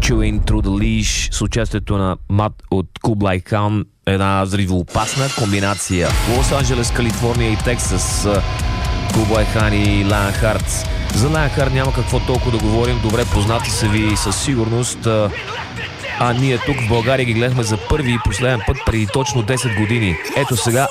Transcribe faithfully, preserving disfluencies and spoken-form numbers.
Chewing Through the Leash с участието на Мат от Кублай Хан. Една взривоопасна комбинация. Лос-Анджелес, Калифорния и Тексас. Кублай Хан и Лайонхарт. За Лайонхарт няма какво толкова да говорим. Добре познати са ви със сигурност. А ние тук в България ги гледахме за първи и последен път преди точно десет години. Ето сега